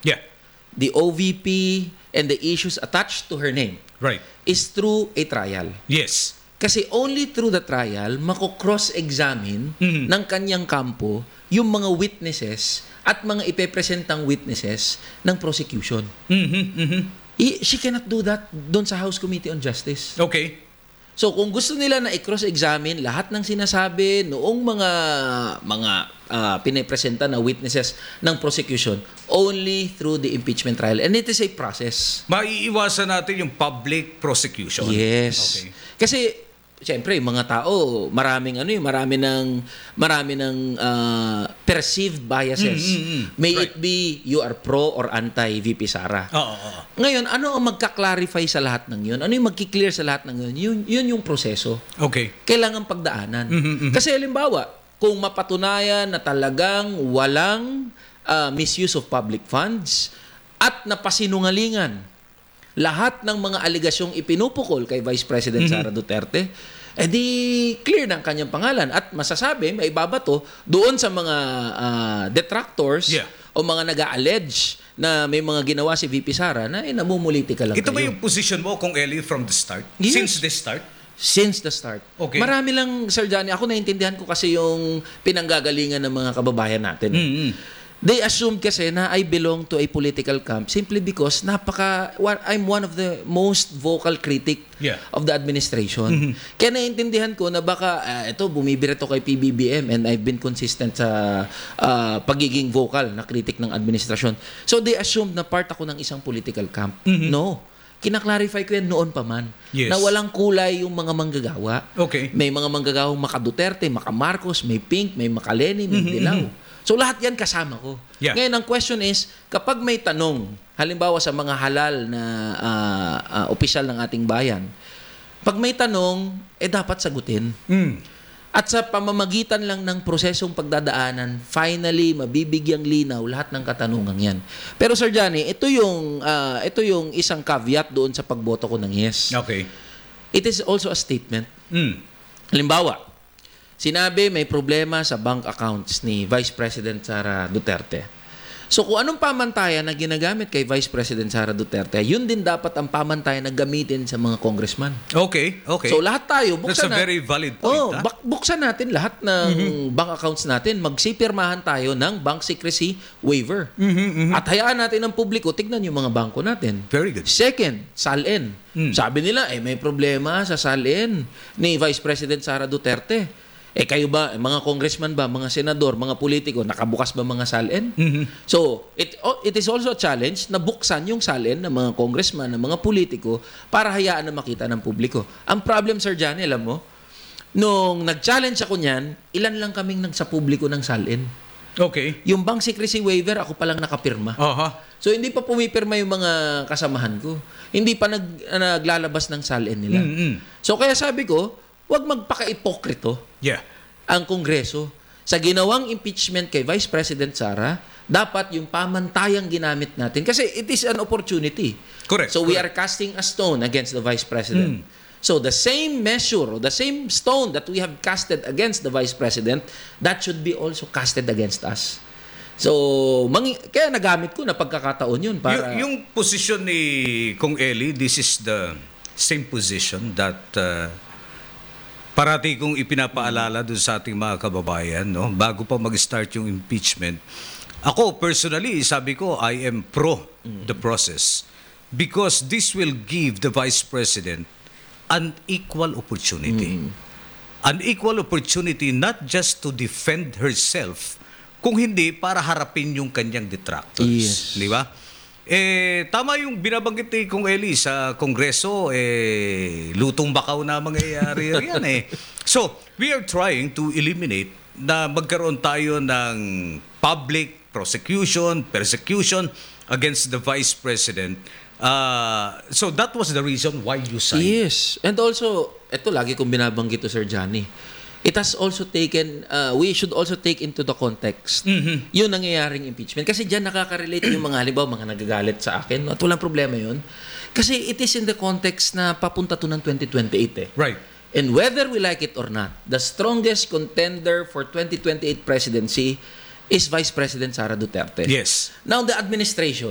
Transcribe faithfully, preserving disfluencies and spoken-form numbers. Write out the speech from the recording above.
Yeah. The O V P and the issues attached to her name Right. is through a trial. Yes. Kasi only through the trial, mako-cross-examine Mhm. ng kanyang kampo yung mga witnesses at mga ipepresentang witnesses ng prosecution. Mhm. Mhm. I- she cannot do that doon sa House Committee on Justice. Okay. So kung gusto nila na i-cross-examine lahat ng sinasabi noong mga mga uh, pinipresenta na witnesses ng prosecution only through the impeachment trial. And it is a process. Maiiwasan natin yung public prosecution. Yes. Okay. Kasi siyempre, yung mga tao, maraming ano yung marami ng marami ng uh, perceived biases. Mm, mm, mm. May Right. it be you are pro or anti V P Sara. Oo, oo. Ngayon, ano ang magka-clarify sa lahat ng yun? Ano yung magki-clear sa lahat ng yun? Yun, yun yung proseso. Okay. Kailangan pagdaanan. Mhm, mhm. Kasi halimbawa, kung mapatunayan na talagang walang uh, misuse of public funds at napasinungalingan lahat ng mga aligasyong ipinupukol kay Vice President Mhm. Sara Duterte, eh di clear ng kanyang pangalan at masasabi, may ibabato doon sa mga ah, detractors Yeah. o mga nag-allege na may mga ginawa si V P Sara na eh, namumuliti ka lang Ito ba kayo. yung position mo, Kung Eli, from the start? Yes. Since the start? Since the start. Okay. Marami lang, Sir Johnny, ako naintindihan ko kasi yung pinanggagalingan ng mga kababayan natin. Mm-hmm. They assumed kasi na I belong to a political camp simply because napaka wa- I'm one of the most vocal critic Yeah. of the administration. Kaya naintindihan ko na baka ah, ito bumibirit ako kay P B B M and I've been consistent sa ah, pagiging vocal na critic ng administrasyon. So they assumed na part ako ng isang political camp. No. Kinaklarify ko yan noon pa man. Yes. Na walang kulay yung mga manggagawa. Okay. May mga manggagawang maka Duterte, maka Marcos, may Pink, may maka Lenny, may Dilaw. So lahat yan kasama ko. Yeah. Ngayon, ang question is, kapag may tanong, halimbawa sa mga halal na ah, ah, opisyal ng ating bayan, pag may tanong, eh dapat sagutin. Mm. At sa pamamagitan lang ng prosesong pagdadaanan, finally, mabibigyang linaw lahat ng katanungan yan. Pero Sir Johnny, ito yung, ah, ito yung isang caveat doon sa pagboto ko ng yes. Okay. It is also a statement. Mm. Halimbawa, sinabi may problema sa bank accounts ni Vice President Sara Duterte. So kung anong pamantayan na ginagamit kay Vice President Sara Duterte, yun din dapat ang pamantayan na gamitin sa mga congressman. Okay. Okay. So lahat tayo, That's buksan a very valid point. Oh, ha? bak- buksan natin lahat ng bank accounts natin. Magsipirmahan tayo ng bank secrecy waiver. At hayaan natin ng publiko, tignan yung mga bangko natin. Very good. Second, S A L N. Mm. Sabi nila, eh may problema sa S A L N ni Vice President Sara Duterte. Eh kayo ba, mga congressman ba, mga senador, mga politiko, nakabukas ba mga S A L N? Mhm. So, it oh, it is also a challenge na buksan yung S A L N ng mga congressman, ng mga politiko para hayaan na makita ng publiko. Ang problem, Sir Johnny, alam mo, nung nag-challenge ako niyan, ilan lang kaming nagsa publiko ng S A L N. Okay. Yung bank secrecy waiver, ako palang nakapirma. Aha. So, hindi pa pumipirma yung mga kasamahan ko. Hindi pa nag, naglalabas ng S A L N nila. Mm-mm. So, kaya sabi ko, huwag magpaka-ipokrito Yeah. ang Kongreso. Sa ginawang impeachment kay Vice President Sara, dapat yung pamantayang ginamit natin. Kasi it is an opportunity. Correct. So we correct. are casting a stone against the Vice President. Mm. So the same measure, or the same stone that we have casted against the Vice President, that should be also casted against us. So, mangi- kaya nagamit ko na pagkakataon yun para... Y- yung position ni Kung Eli, this is the same position that uh, parati kong ipinapaalala doon sa ating mga kababayan, no? Bago pa mag-start yung impeachment. Ako, personally, sabi ko, I am pro the process because this will give the Vice President an equal opportunity. An equal opportunity not just to defend herself, kung hindi para harapin yung kanyang detractors. Yes. Di ba? Eh, tama yung binabanggit ni Kung Eli sa Kongreso, eh, lutong bakaw na mangyayari yan eh. So, we are trying to eliminate na magkaroon tayo ng public prosecution, persecution against the Vice President. Uh, so, that was the reason why you signed. Yes. And also, ito lagi kong binabanggit to Sir Johnny. It has also taken, uh, we should also take into the context Mhm. yung nangyayaring impeachment. Kasi dyan nakaka-relate yung mga halimbawa, mga nagagalit sa akin. At walang problema yun. Kasi it is in the context na papunta to ng twenty twenty-eight eh. Right. And whether we like it or not, the strongest contender for twenty twenty-eight presidency is Vice President Sara Duterte. Yes. Now, the administration,